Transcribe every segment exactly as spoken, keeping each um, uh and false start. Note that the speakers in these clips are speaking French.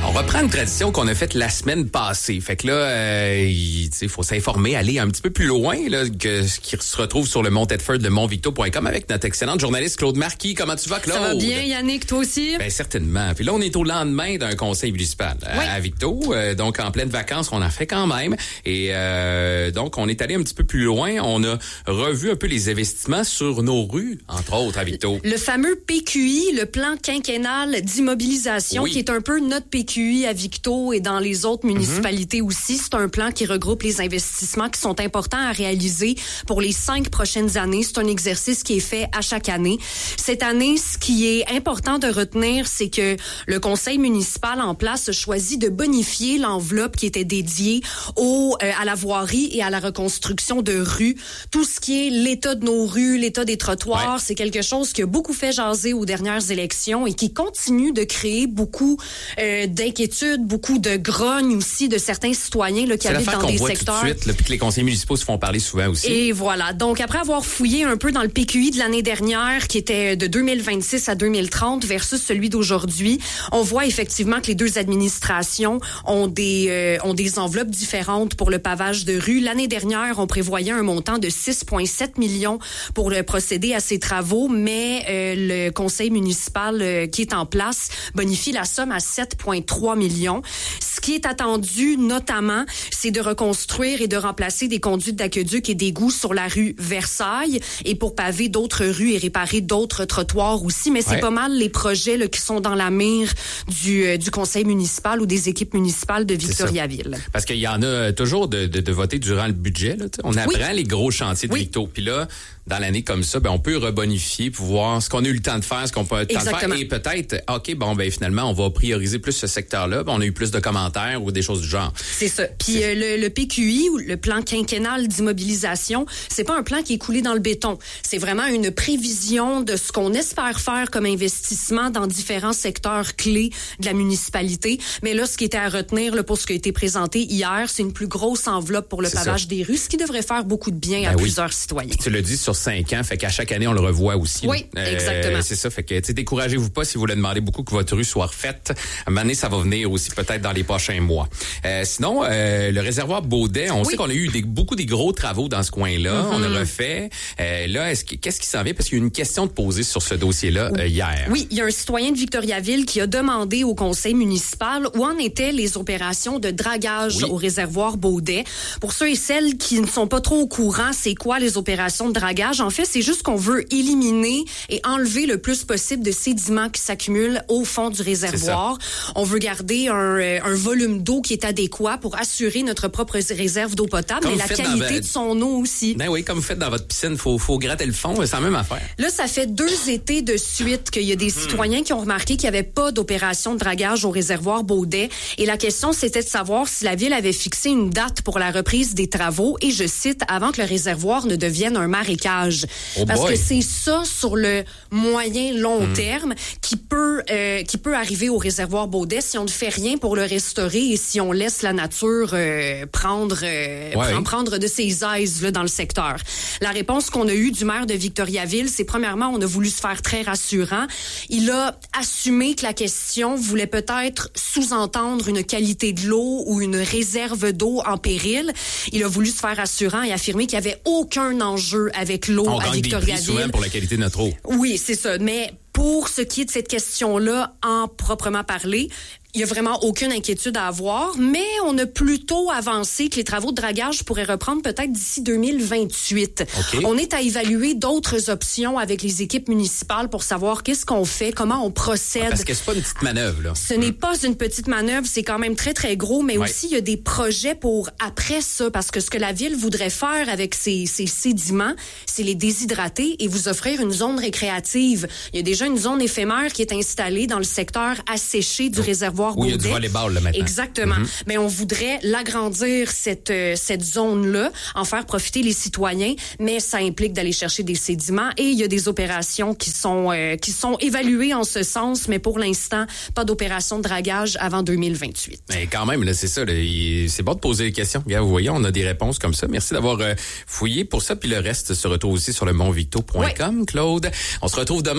On reprend une tradition qu'on a faite la semaine passée. Fait que là, euh, il faut s'informer, aller un petit peu plus loin là, que ce qui se retrouve sur le Mont Tedford, le mont victo point com avec notre excellente journaliste Claude Marquis. Comment tu vas, Claude? Ça va bien, Yannick, toi aussi? Ben certainement. Puis là, on est au lendemain d'un conseil municipal oui. à, à Victo. Euh, donc, en pleine vacances, on en fait quand même. Et euh, donc, on est allé un petit peu plus loin. On a revu un peu les investissements sur nos rues, entre autres, à Victo. Le fameux P Q I, le plan quinquennal d'immobilisation, oui. qui est un peu notre P Q I à Victo et dans les autres municipalités mm-hmm. aussi. C'est un plan qui regroupe les investissements qui sont importants à réaliser pour les cinq prochaines années. C'est un exercice qui est fait à chaque année. Cette année, ce qui est important de retenir, c'est que le conseil municipal en place a choisi de bonifier l'enveloppe qui était dédiée au, euh, à la voirie et à la reconstruction de rues. Tout ce qui est l'état de nos rues, l'état des trottoirs, ouais. c'est quelque chose qui a beaucoup fait jaser aux dernières élections et qui continue de créer beaucoup euh, d'inquiétudes, beaucoup de grogne aussi de certains citoyens là, qui c'est habitent dans des voit secteurs. Tout de suite, là, puis que les conseillers municipaux se font parler souvent aussi. Et voilà. Donc, après avoir fouillé un peu dans le P Q I de l'année dernière, qui était de deux mille vingt-six à deux mille trente versus celui d'aujourd'hui, on voit effectivement que les deux administrations ont des euh, ont des enveloppes différentes pour le pavage de rue. L'année dernière, on prévoyait un montant de six virgule sept millions pour le procéder à ces travaux, mais euh, le conseil municipal euh, qui est en place bonifie la somme à sept virgule trois millions. Ce qui est attendu, notamment, c'est de reconstruire et de remplacer des conduites d'aqueduc et d'égouts sur la rue Versailles et pour paver d'autres rues et réparer d'autres trottoirs aussi. Mais c'est ouais. pas mal les projets là, qui sont dans la mire du, euh, du conseil municipal ou des équipes municipales de Victoriaville. Parce qu'il y en a toujours de, de, de voter durant le budget. Là, on apprend oui. les gros chantiers de oui. Victo. Puis là, dans l'année comme ça, ben on peut rebonifier pour voir ce qu'on a eu le temps de faire, ce qu'on peut le temps de faire. Et peut-être, OK, bon, ben finalement, on va prioriser plus ce secteur-là. Ben, on a eu plus de commentaires ou des choses du genre. C'est ça. Puis euh, le, le P Q I, ou le plan quinquennal d'immobilisation, c'est pas un plan qui est coulé dans le béton. C'est vraiment une prévision de ce qu'on espère faire comme investissement dans différents secteurs clés de la municipalité. Mais là, ce qui était à retenir là, pour ce qui a été présenté hier, c'est une plus grosse enveloppe pour le c'est pavage ça. des rues, ce qui devrait faire beaucoup de bien ben à oui. plusieurs citoyens. Puis tu le dis sur cinq ans, fait qu'à chaque année, on le revoit aussi. Oui, euh, exactement. C'est ça, fait que, tu sais, découragez-vous pas si vous le demandez beaucoup que votre rue soit refaite. À un moment donné, ça va venir aussi peut-être dans les prochains mois. Euh, sinon, euh, le réservoir Baudet, on oui. sait qu'on a eu des, beaucoup des gros travaux dans ce coin-là. Mm-hmm. On a refait. Euh, là, est-ce que, qu'est-ce qui s'en vient? Parce qu'il y a eu une question de poser sur ce dossier-là euh, hier. Oui, il y a un citoyen de Victoriaville qui a demandé au conseil municipal où en étaient les opérations de dragage oui. au réservoir Baudet. Pour ceux et celles qui ne sont pas trop au courant, c'est quoi les opérations de dragage? En fait, c'est juste qu'on veut éliminer et enlever le plus possible de sédiments qui s'accumulent au fond du réservoir. On veut garder un, un volume d'eau qui est adéquat pour assurer notre propre réserve d'eau potable et la qualité dans... de son eau aussi. Ben oui, comme vous faites dans votre piscine, faut faut gratter le fond, c'est la même affaire. Là, ça fait deux étés de suite qu'il y a des mmh. citoyens qui ont remarqué qu'il n'y avait pas d'opération de dragage au réservoir Baudet et la question c'était de savoir si la ville avait fixé une date pour la reprise des travaux et je cite avant que le réservoir ne devienne un marécage. Oh Parce boy. que c'est ça sur le moyen long mmh. terme qui peut euh, qui peut arriver au réservoir Baudet si on ne fait rien pour le restaurer et si on laisse la nature euh, prendre euh, ouais. prendre de ses aises là dans le secteur. La réponse qu'on a eue du maire de Victoriaville, c'est premièrement on a voulu se faire très rassurant. Il a assumé que la question voulait peut-être sous-entendre une qualité de l'eau ou une réserve d'eau en péril. Il a voulu se faire rassurant et affirmer qu'il n'y avait aucun enjeu avec l'eau on à Victoriaville. Des prix souvent pour la qualité de notre eau. Oui, c'est ça. Mais pour ce qui est de cette question-là, en proprement parler, il y a vraiment aucune inquiétude à avoir, mais on a plutôt avancé que les travaux de dragage pourraient reprendre peut-être d'ici deux mille vingt-huit. Okay. On est à évaluer d'autres options avec les équipes municipales pour savoir qu'est-ce qu'on fait, comment on procède. Ah, parce que c'est pas une petite manœuvre, là. Ce mmh. n'est pas une petite manœuvre, c'est quand même très, très gros, mais ouais. aussi il y a des projets pour après ça, parce que ce que la ville voudrait faire avec ces, ces sédiments, c'est les déshydrater et vous offrir une zone récréative. Il y a déjà une zone éphémère qui est installée dans le secteur asséché du oh. réservoir Oui, il y a du volleyball là maintenant. Exactement. Mm-hmm. Mais on voudrait l'agrandir cette euh, cette zone-là, en faire profiter les citoyens, mais ça implique d'aller chercher des sédiments et il y a des opérations qui sont euh, qui sont évaluées en ce sens, mais pour l'instant, pas d'opération de dragage avant deux mille vingt-huit. Mais quand même, là, c'est ça. Là, il, c'est bon de poser des questions. Regarde, vous voyez, on a des réponses comme ça. Merci d'avoir euh, fouillé pour ça. Puis le reste se retrouve aussi sur le mont victo point com, oui. Claude. On se retrouve demain.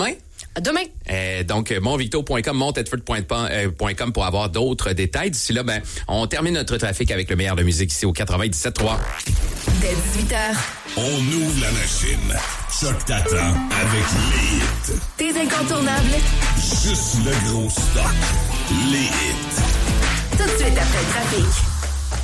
À demain. Euh, donc, montvicto point com, montedford point com pour avoir d'autres détails. D'ici là, ben, on termine notre trafic avec le meilleur de musique ici au quatre-vingt-dix-sept trois. Dès dix-huit heures. On ouvre la machine. Choc t'attend avec les hits. Tes incontournables. Juste le gros stock. Les hits. Tout de suite après le trafic.